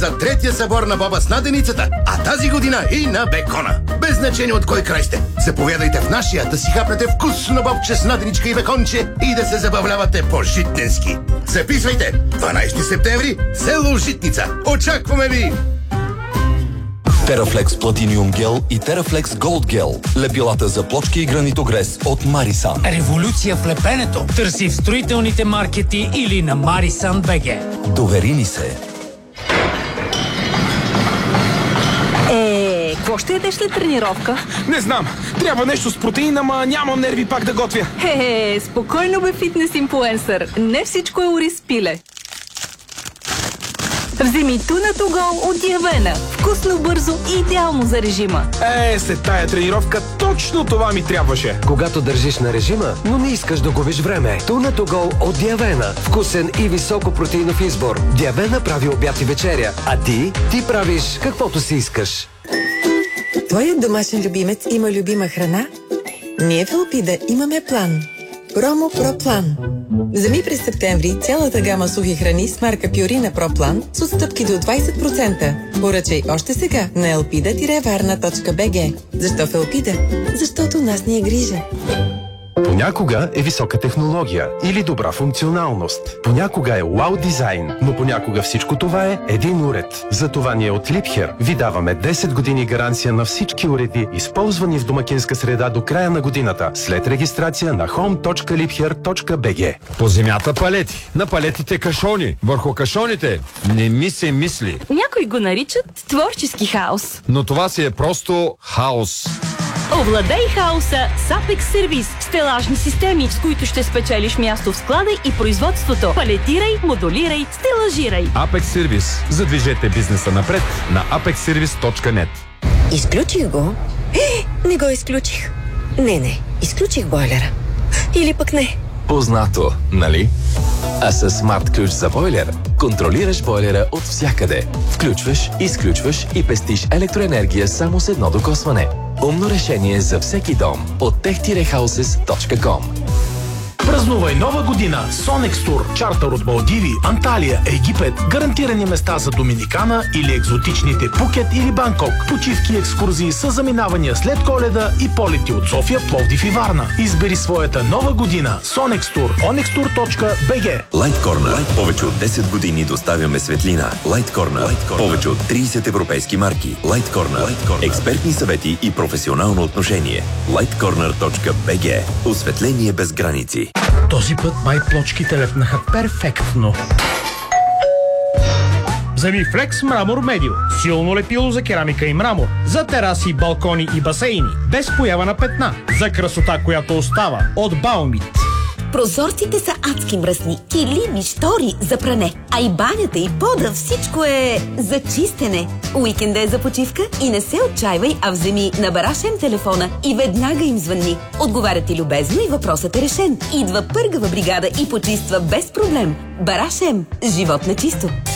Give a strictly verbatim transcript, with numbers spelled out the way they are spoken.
за третия събор на боба с наденицата, а тази година и на бекона. Без значение от кой край сте. Заповядайте в нашия да си хапнете вкусно бобче с наденичка и беконче и да се забавлявате по-житненски. Записвайте! дванайсети септември, село Житница. Очакваме ви! Терафлекс Платиниум гел и Терафлекс Голд гел. Лепилата за плочки и гранитогрес от Марисан. Революция в лепенето. Търси в строителните маркети или на Марисан БГ. Довери ни се. Е, какво ще ядеш след тренировка? Не знам. Трябва нещо с протеин, ама нямам нерви пак да готвя. Хе, спокойно бе, фитнес инфлуенсър. Не всичко е ориз пиле. Вземи Tuna to Go от Диавена. Вкусно, бързо и идеално за режима. Е, след тая тренировка точно това ми трябваше. Когато държиш на режима, но не искаш да губиш време. Tuna to Go от Диавена. Вкусен и високо протеинов избор. Диавена прави обяд и вечеря. А ти? Ти правиш каквото си искаш. Твоят домашен любимец има любима храна? Ние в Елпида имаме план. Промо Про План. Вземи през септември цялата гама сухи храни с марка Пюрина Про План с отстъпки до двайсет процента. Поръчай още сега на елпида варна точка би джи. Защо в Елпида? Защото нас ни е грижа. Понякога е висока технология или добра функционалност. Понякога е вау дизайн, но понякога всичко това е един уред. Затова ние от Liebherr ви даваме десет години гаранция на всички уреди, използвани в домакинска среда до края на годината, след регистрация на хоум точка liebherr точка би джи. По земята палети, на палетите кашони, върху кашоните не ми се мисли. Някои го наричат творчески хаос. Но това си е просто хаос. Овладей хаоса с Apex Service. Стелажни системи, с които ще спечелиш място в склада и производството. Палетирай, модулирай, стелажирай. Apex Service. Задвижете бизнеса напред на apex service точка нет. Изключих го. Е, не го изключих. Не, не, изключих бойлера. Или пък не. Познато, нали? А с смарт ключ за бойлер контролираш бойлера от всякъде. Включваш, изключваш и пестиш електроенергия само с едно докосване. Умно решение за всеки дом от тех houses точка ком. Празнувай нова година с Sonex Tour. Чартър от Малдиви, Анталия, Египет, гарантирани места за Доминикана или екзотичните Пукет или Банкок. Почивки и екскурзии с заминавания след Коледа и полети от София, Пловдив и Варна. Избери своята нова година. Sonex Tour. onex tour точка би джи. Light Corner. Повече от десет години доставяме светлина. Light Corner. Light Corner. Повече от трийсет европейски марки. Light Corner. Light Corner. Експертни съвети и професионално отношение. light corner точка би джи. Осветление без граници. Този път май плочките лепнаха перфектно. Вземи Flex Мрамор Медио. Силно лепило за керамика и мрамор. За тераси, балкони и басейни. Без поява на петна. За красота, която остава. От Баумит. Прозорците са адски мръсни. Килими, штори за пране. А и банята, и пода, всичко е за чистене. Уикенда е за почивка и не се отчаивай, а вземи на Барашем телефона и веднага им звънни. Отговарят ти любезно и въпросът е решен. Идва пъргава бригада и почиства без проблем. Барашем. Живот на чисто.